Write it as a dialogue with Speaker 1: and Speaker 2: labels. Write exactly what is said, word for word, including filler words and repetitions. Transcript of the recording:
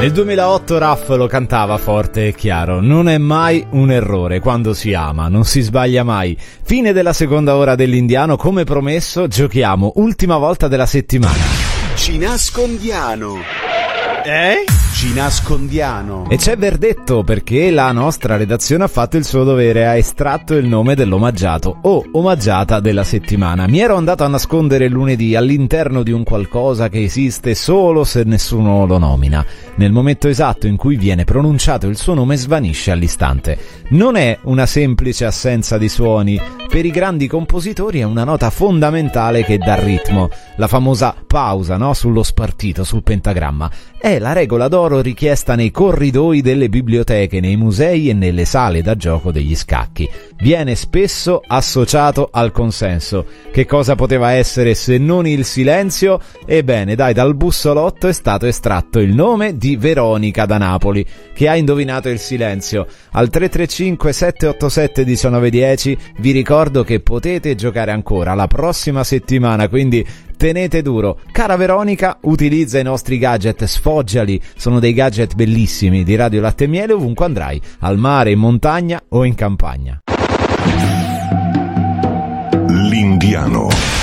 Speaker 1: Nel duemilaotto Raff lo cantava forte e chiaro: non è mai un errore, quando si ama non si sbaglia mai. Fine della seconda ora dell'Indiano, come promesso giochiamo ultima volta della settimana.
Speaker 2: Ci nascondiano.
Speaker 1: Eh?
Speaker 2: Ci nascondiano.
Speaker 1: E c'è verdetto, perché la nostra redazione ha fatto il suo dovere, ha estratto il nome dell'omaggiato o omaggiata della settimana. Mi ero andato a nascondere lunedì all'interno di un qualcosa che esiste solo se nessuno lo nomina. Nel momento esatto in cui viene pronunciato il suo nome svanisce all'istante. Non è una semplice assenza di suoni. Per i grandi compositori è una nota fondamentale che dà ritmo. La famosa pausa, no? Sullo spartito, sul pentagramma. È la regola d'oro richiesta nei corridoi delle biblioteche, nei musei e nelle sale da gioco degli scacchi. Viene spesso associato al consenso. Che cosa poteva essere se non il silenzio? Ebbene, dai, dal bussolotto è stato estratto il nome di Veronica da Napoli, che ha indovinato il silenzio. Al tre tre cinque sette otto sette uno nove uno zero vi ricordo che potete giocare ancora la prossima settimana, quindi tenete duro. Cara Veronica, utilizza i nostri gadget, sfoggiali, sono dei gadget bellissimi di Radio Latte e Miele ovunque andrai, al mare, in montagna o in campagna.
Speaker 3: L'Indiano.